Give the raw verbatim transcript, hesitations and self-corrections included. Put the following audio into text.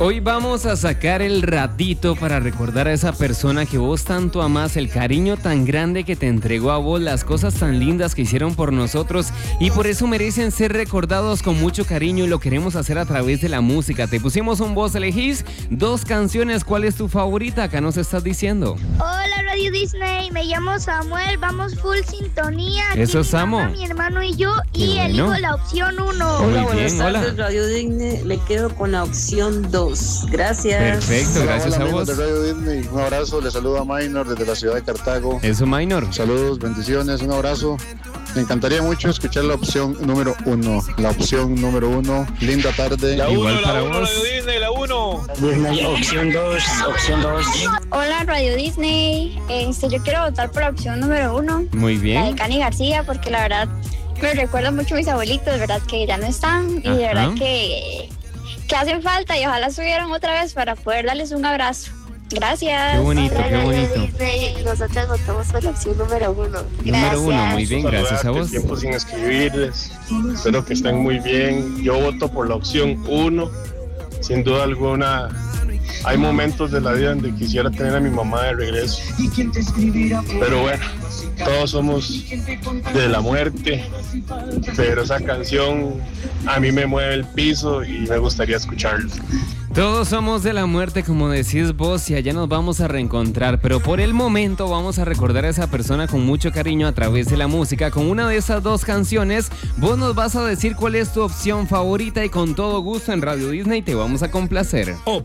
Hoy vamos a sacar el ratito para recordar a esa persona que vos tanto amás, el cariño tan grande que te entregó a vos, las cosas tan lindas que hicieron por nosotros y por eso merecen ser recordados con mucho cariño y lo queremos hacer a través de la música. Te pusimos un Vos Elegís, dos canciones, ¿cuál es tu favorita? Acá nos estás diciendo. Hola Radio Disney, me llamo Samuel, vamos full sintonía. Aquí Eso, mi Samo. mamá, mi hermano y yo Qué y bueno. elijo la opción uno. Muy Hola, buenas bien, tardes, hola. Radio Disney. Le quedo con la opción dos. Gracias. Perfecto, Hola, gracias hola, a amigos vos. de Radio Disney. Un abrazo, les saluda Minor desde la ciudad de Cartago. Eso, Minor. Saludos, bendiciones, un abrazo. Me encantaría mucho escuchar la opción número uno. La opción número uno. Linda tarde. La Igual uno, para la uno, vos. Radio Disney, la uno. Disney, opción dos, opción dos. Hola Radio Disney, este, yo quiero votar por la opción número uno, Muy la de bien. Cani García, porque la verdad me recuerda mucho a mis abuelitos, verdad que ya no están y de Ajá. verdad que, que hacen falta y ojalá estuvieran otra vez para poder darles un abrazo. Gracias. Qué bonito, qué bonito. Nosotros votamos por la opción número uno. Número uno, muy bien, gracias a Saludarte, vos. Tiempo sin escribirles. Espero que estén muy bien. Yo voto por la opción uno. Sin duda alguna, hay momentos de la vida donde quisiera tener a mi mamá de regreso. Pero bueno, todos somos de la muerte. Pero esa canción a mí me mueve el piso y me gustaría escucharla. Todos somos de la muerte, como decís vos, y allá nos vamos a reencontrar, pero por el momento vamos a recordar a esa persona con mucho cariño a través de la música. Con una de esas dos canciones, vos nos vas a decir cuál es tu opción favorita y con todo gusto en Radio Disney te vamos a complacer.